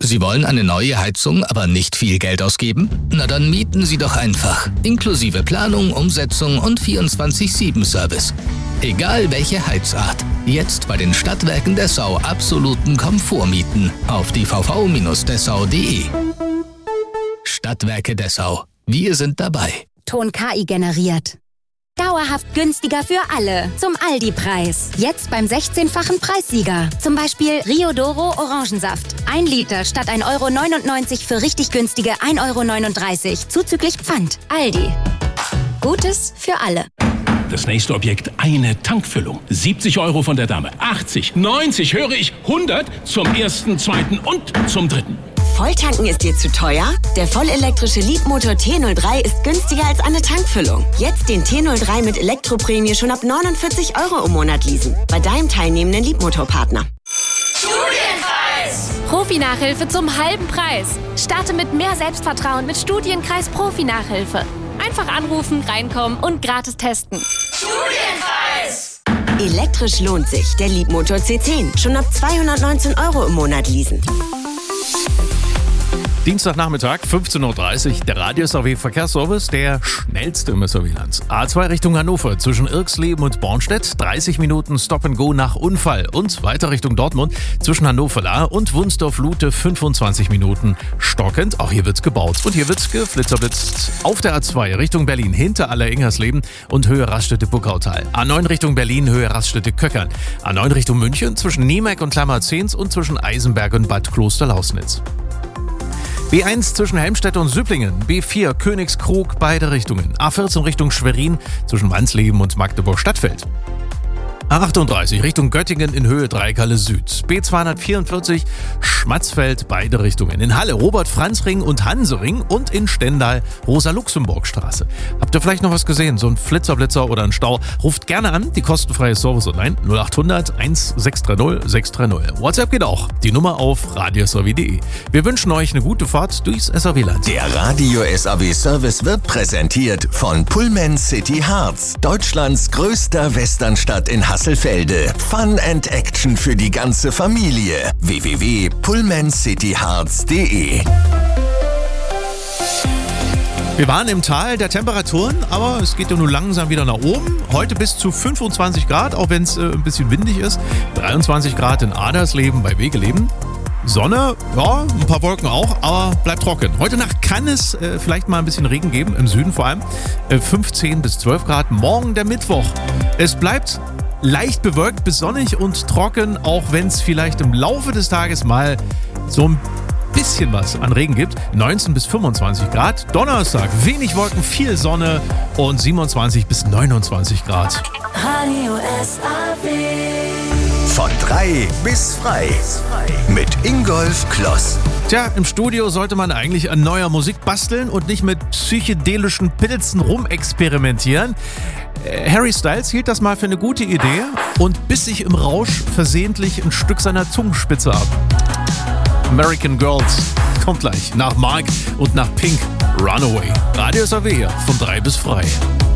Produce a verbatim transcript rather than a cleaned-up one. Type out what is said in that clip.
Sie wollen eine neue Heizung, aber nicht viel Geld ausgeben? Na dann mieten Sie doch einfach. Inklusive Planung, Umsetzung und vierundzwanzig sieben Service. Egal welche Heizart. Jetzt bei den Stadtwerken Dessau absoluten Komfort mieten. Auf die v v Bindestrich dessau punkt de. Stadtwerke Dessau. Wir sind dabei. Ton K I generiert. Dauerhaft günstiger für alle. Zum Aldi-Preis. Jetzt beim sechzehnfachen Preissieger. Zum Beispiel Rio Doro Orangensaft. Ein Liter statt ein Euro neunundneunzig für richtig günstige ein Euro neununddreißig. Zuzüglich Pfand. Aldi. Gutes für alle. Das nächste Objekt, eine Tankfüllung. siebzig Euro von der Dame. achtzig, neunzig, höre ich, hundert zum ersten, zweiten und zum dritten. Volltanken ist dir zu teuer? Der vollelektrische Leapmotor T null drei ist günstiger als eine Tankfüllung. Jetzt den T null drei mit Elektroprämie schon ab neunundvierzig Euro im Monat leasen. Bei deinem teilnehmenden Leapmotor-Partner. Studienkreis! Profi-Nachhilfe zum halben Preis. Starte mit mehr Selbstvertrauen mit Studienkreis Profi-Nachhilfe. Einfach anrufen, reinkommen und gratis testen. Studienkreis! Elektrisch lohnt sich. Der Leapmotor C zehn. Schon ab zweihundertneunzehn Euro im Monat leasen. Dienstagnachmittag, fünfzehn Uhr dreißig, der Radio-S A W-Verkehrsservice, der schnellste im S A W-Land. A zwei Richtung Hannover, zwischen Irxleben und Bornstedt, dreißig Minuten Stop-and-Go nach Unfall. Und weiter Richtung Dortmund, zwischen Hannover-Lahr und Wunsdorf-Lute, fünfundzwanzig Minuten stockend. Auch hier wird's gebaut und hier wird's geflitzerblitzt. Auf der A zwei Richtung Berlin, hinter Aller-Ingersleben und Höhe Raststätte-Buckautal. A neun Richtung Berlin, Höhe Raststätte-Köckern. A neun Richtung München, zwischen Niemek und Klammerzehns und zwischen Eisenberg und Bad Klosterlausnitz. B eins zwischen Helmstedt und Süpplingen, B vier Königskrug, beide Richtungen, A vierzehn Richtung Schwerin zwischen Wansleben und Magdeburg-Stadtfeld. A achtunddreißig Richtung Göttingen in Höhe Dreikalle Süd, B zweihundertvierundvierzig Schmatzfeld, beide Richtungen, in Halle Robert-Franz-Ring und Hansering und in Stendal Rosa-Luxemburg-Straße. Habt ihr vielleicht noch was gesehen, so ein Flitzerblitzer oder ein Stau? Ruft gerne an, die kostenfreie Service online null acht hundert sechs drei null sechs drei null. WhatsApp geht auch, die Nummer auf radio s a w punkt de. Wir wünschen euch eine gute Fahrt durchs S A W-Land. Der Radio-S A W-Service wird präsentiert von Pullman City Harz, Deutschlands größter Westernstadt in Hasselfelde. Fun and Action für die ganze Familie. w w w punkt pullman city harz punkt de. Wir waren im Tal der Temperaturen, aber es geht ja nun langsam wieder nach oben. Heute bis zu fünfundzwanzig Grad, auch wenn es äh, ein bisschen windig ist. dreiundzwanzig Grad in Adersleben bei Wegeleben. Sonne, ja, ein paar Wolken auch, aber bleibt trocken. Heute Nacht kann es äh, vielleicht mal ein bisschen Regen geben, im Süden vor allem. Äh, fünfzehn bis zwölf Grad, morgen der Mittwoch. Es bleibt leicht bewölkt bis sonnig und trocken, auch wenn es vielleicht im Laufe des Tages mal so ein bisschen was an Regen gibt. neunzehn bis fünfundzwanzig Grad. Donnerstag wenig Wolken, viel Sonne und siebenundzwanzig bis neunundzwanzig Grad. Radio S A W. Von drei bis frei. Mit Ingolf Kloss. Tja, im Studio sollte man eigentlich an neuer Musik basteln und nicht mit psychedelischen Pilzen rumexperimentieren. Harry Styles hielt das mal für eine gute Idee und biss sich im Rausch versehentlich ein Stück seiner Zungenspitze ab. American Girls kommt gleich nach Mark und nach Pink. Runaway. Radio S A W hier von drei bis frei.